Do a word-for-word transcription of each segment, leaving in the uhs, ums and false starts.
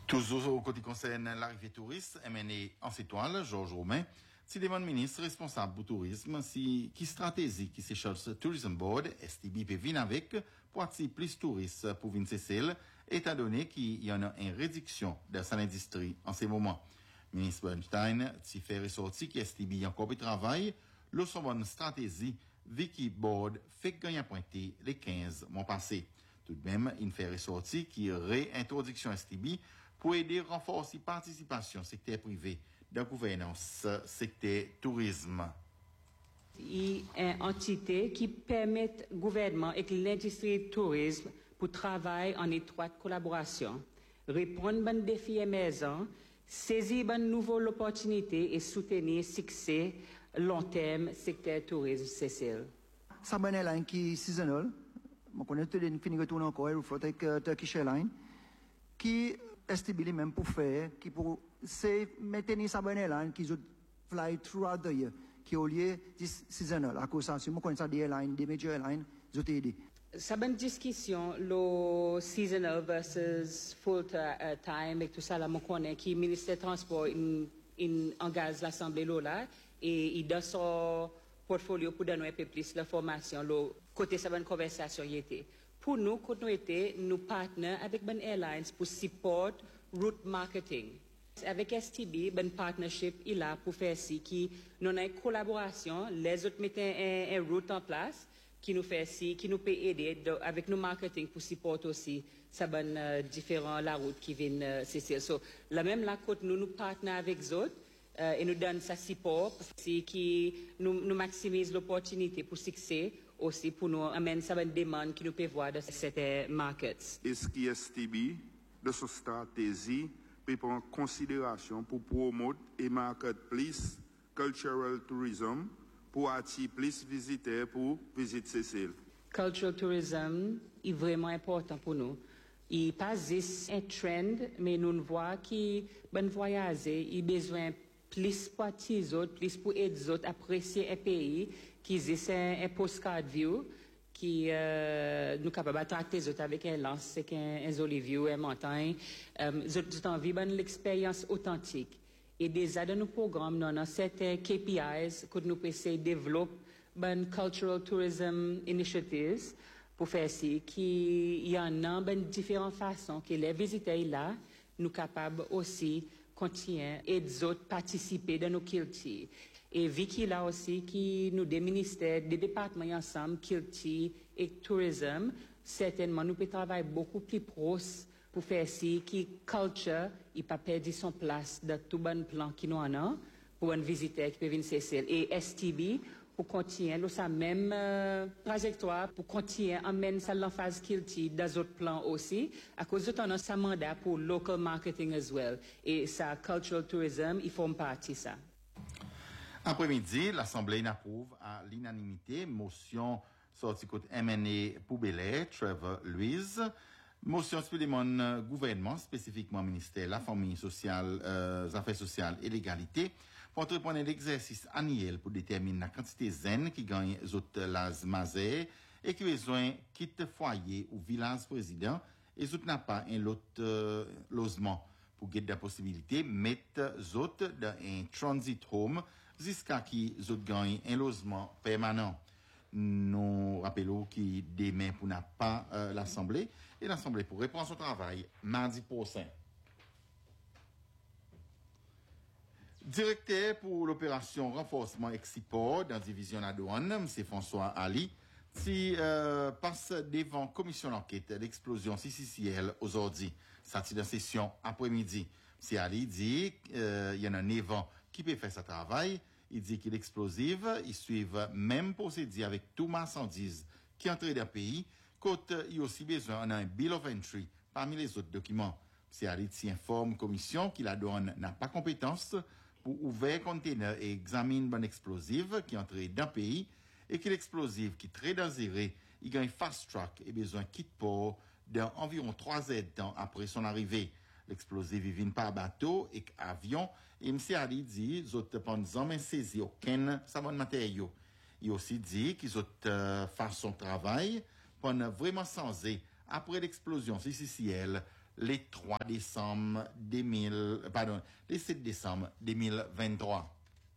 Toujours au côté concerne l'arrivée touriste, M N A en étoile, Georges Romain, si demande ministre responsable du tourisme, si, qui stratégie qui s'échange Tourism Board, S T B peut venir avec, pour attirer plus touristes pour venir cesser, étant donné qu'il y en a une réduction dans cette industrie en ces moments. Ministre Bernstein, s'y fait ressortir qui S T B encore de travail, le son bonne stratégie, Vicky Board fait gagner pointé les quinze mois passés. Tout de même, il fait ressortir qui réintroduction S T B pour aider à renforcer la participation secteur privé dans la gouvernance secteur tourisme. Il y a une entité qui permet au gouvernement et l'industrie du tourisme pour travailler en étroite collaboration, répondre aux défis émergents, saisir de nouvelles opportunités et soutenir le succès long terme secteur tourisme C C L. Ça c'est une airline qui est saisonnelle. Je connais tout le monde retourner encore, il faut avec Turkish Airlines, qui est stable même pour faire, qui pour maintenir sa bonne airline qui fly throughout the year, qui au lieu de saisonnel. À cause de ça, si je connais ça des airlines, des major airlines, je t'ai aidé. Ça bonne discussion, le seasonal versus full time et tout ça là, je connais qui le ministère des Transports il engage l'Assemblée là et il donne son portfolio pour donner un peu plus d'informations. Le côté de cette conversation y était. Pour nous, quand nous étions, nous partenaires avec Ben Airlines pour support route marketing. Avec S T B, ben partnership il a pour faire ci qui nous avons une collaboration, les autres mettent un, un route en place qui nous fait ci, qui nous peut aider de, avec nos marketing pour supporter aussi ça ben euh, différents la route qui viennent euh, c'est so, la même la côte nous nous partenaires avec les autres euh, et nous donne ça support c'est qui nous, nous maximise l'opportunité pour succès aussi pour nous amener ça ben demande qui nous peut voir de cette markets. Est-ce qu'il S T B de sa stratégie peut prendre en considération pour promouvoir et market plus cultural tourism pour attirer plus de visiteurs pour visiter Seychelles? Cultural tourism est vraiment important pour nous. Il pas juste un trend, mais nous voyons que ben voyager, il besoin plus pour les autres, plus pour aider les autres à apprécier un pays qui est un, un postcard view qui euh, nous capable de traiter les autres avec un lance, c'est un, un joli view, une montagne. Euh, j'ai envie de l'expérience authentique. Et déjà dans nos programmes, nous avons certains K P Is que nous pouvons développer ben cultural tourism initiatives pour faire ci, qui y en a ben différentes façons que les visiteurs là, nous capables aussi continuer et les autres participer dans nos cultures. Et Vicky là aussi qui nous des ministères, des départements ensemble, culture et tourisme, certainement nous pouvons travailler beaucoup plus proche pour faire ci qui culture il pas perdu son place dans tout bon plan qui nous en a pour un visiteur qui peut venir Seychelles et S T B pour continuer dans sa même euh, trajectoire pour continuer à amener ça l'emphase culture dans d'autres plans aussi à cause de ton sa mandat pour local marketing as well et ça cultural tourism il forme partie ça. Après-midi, l'Assemblée approuve à l'unanimité motion sortie côté M N A Poubelle, Trevor Louise. Motion supplémentaire gouvernement, spécifiquement ministère de la Famille sociale, euh, Affaires sociales et l'égalité, pour entreprendre l'exercice annuel pour déterminer la quantité zen qui gagne autres las mazé et qui besoin quitte foyer ou village président et autres n'a pas un lot euh, logement pour gagner la possibilité mettre autres dans un transit home jusqu'à qui autres gagnent un logement permanent. Nous rappelons qui demain pour n'a pas euh, l'Assemblée et l'Assemblée pour reprendre son travail mardi prochain. Directeur pour l'opération renforcement export dans la division de la douane, M. François Ali, qui euh, passe devant commission d'enquête l'explosion C C C L aujourd'hui, sorti de session après-midi. M. Ali dit qu'il euh, y en a un événement qui peut faire ce travail. Il dit qu'il est explosif, il suit même procédé avec tout marchandise qui entre dans le pays, côte il y a aussi besoin d'un bill of entry parmi les autres documents. M. Ali informe la commission que la douane n'a pas compétence pour ouvrir conteneur et examiner un explosif qui entre dans le pays et que l'explosif qui est très dangereux, il gagne fast track et besoin quitte port dans environ trois heures de temps après son arrivée. L'explosif vient par bateau et avion et M. Ali dit qu'ils ont pendant saisi aucun savon matériaux. Il aussi dit qu'ils ont euh, fait son travail pendant vraiment sans après l'explosion C C C L le trois décembre deux mille, pardon, le sept décembre deux mille vingt-trois.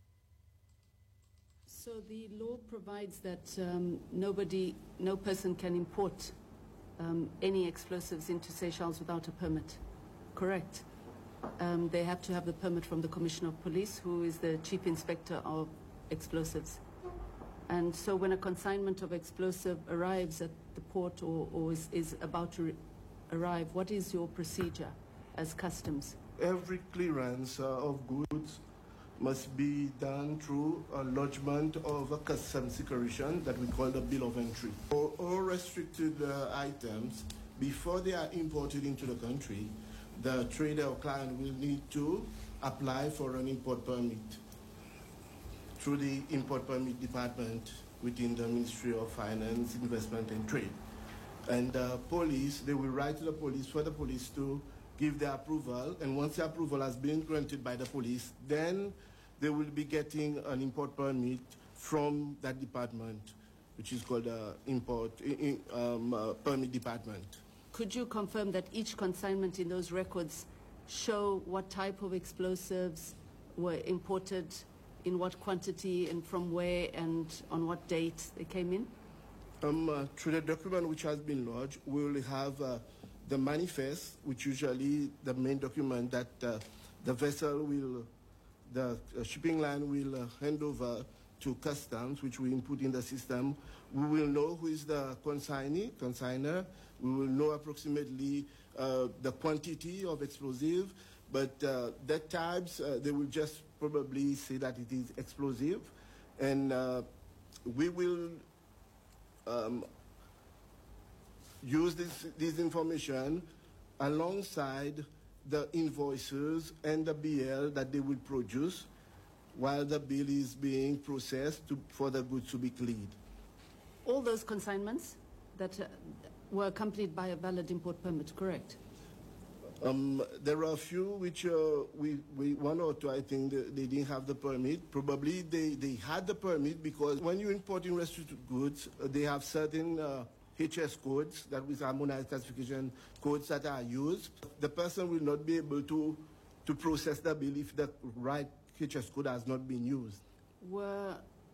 So the law provides that um, nobody, no person can import um, any explosives into Seychelles without a permit, correct? Um, they have to have the permit from the Commissioner of Police, who is the Chief Inspector of Explosives. And so when a consignment of explosive arrives at the port or, or is, is about to arrive, what is your procedure as customs? Every clearance uh, of goods must be done through a lodgement of a customs declaration that we call the bill of entry. For all restricted uh, items, before they are imported into the country, the trader or client will need to apply for an import permit through the import permit department within the Ministry of Finance, Investment and Trade. And uh, police, they will write to the police for the police to give their approval, and once the approval has been granted by the police, then they will be getting an import permit from that department, which is called the import um, uh, permit department. Could you confirm that each consignment in those records show what type of explosives were imported, in what quantity, and from where, and on what date they came in? Um, uh, through the document which has been lodged, we will have uh, the manifest, which usually the main document that uh, the vessel will, the uh, shipping line will uh, hand over to customs, which we input in the system. We will know who is the consignee, consigner. We will know approximately uh, the quantity of explosive, but uh, that times uh, they will just probably say that it is explosive, and uh, we will um, use this, this information alongside the invoices and the B L that they will produce while the bill is being processed to, for the goods to be cleared. All those consignments that uh, were accompanied by a valid import permit, correct? Um, there are a few which uh, we, we, one or two, I think they, they didn't have the permit. Probably they, they had the permit because when you import in restricted goods, uh, they have certain uh, H S codes, that is harmonized classification codes that are used. The person will not be able to, to process the bill if the right H S code has not been used. Were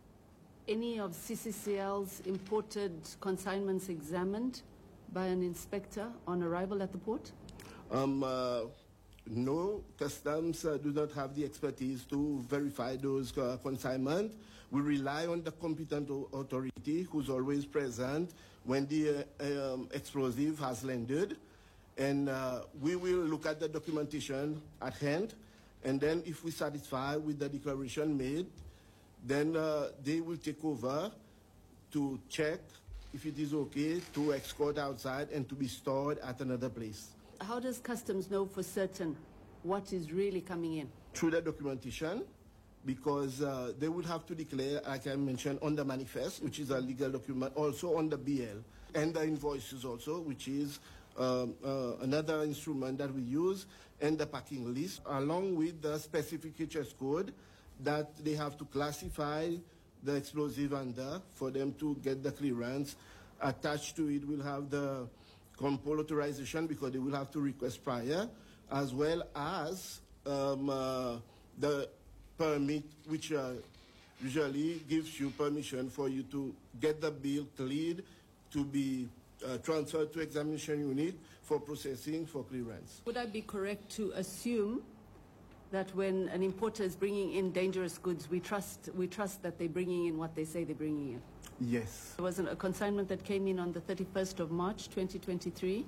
any of C C C L's imported consignments examined by an inspector on arrival at the port? Um, uh, no, customs uh, do not have the expertise to verify those uh, consignments. We rely on the competent authority who's always present when the uh, um, explosive has landed. And uh, we will look at the documentation at hand. And then if we satisfy with the declaration made, then uh, they will take over to check if it is okay to export outside and to be stored at another place. How does customs know for certain what is really coming in? Through the documentation, because uh, they will have to declare, like I mentioned, on the manifest, which is a legal document, also on the B L, and the invoices also, which is um, uh, another instrument that we use, and the packing list, along with the specific H S code that they have to classify the explosive under for them to get the clearance. Attached to it, we'll have the compol authorization because they will have to request prior, as well as um, uh, the permit, which uh, usually gives you permission for you to get the bill cleared to be uh, transferred to examination unit for processing for clearance. Would I be correct to assume that when an importer is bringing in dangerous goods, we trust, we trust that they're bringing in what they say they're bringing in? Yes. There was a consignment that came in on the thirty-first of March twenty twenty-three.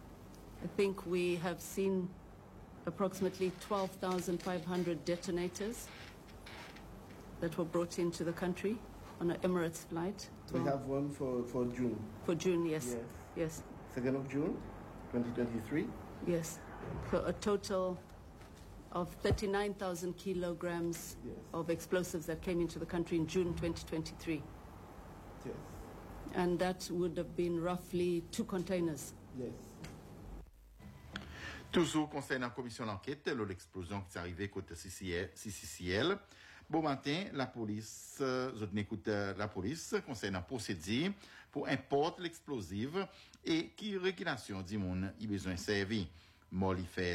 I think we have seen approximately twelve thousand five hundred detonators that were brought into the country on an Emirates flight. We have one for, for June. For June, yes. Yes. Yes. second of June, twenty twenty-three. Yes. So a total of thirty-nine thousand kilograms Yes. of explosives that came into the country in June twenty twenty-three. Yes. And that would have been roughly two containers. Yes. Toujours concernant la commission d'enquête, l'explosion qui est arrivée côté C C C L. Bon matin, la police, euh, je écoute la police concernant procédure pour importer l'explosive et qui régulation du monde y besoin servi. Molly fait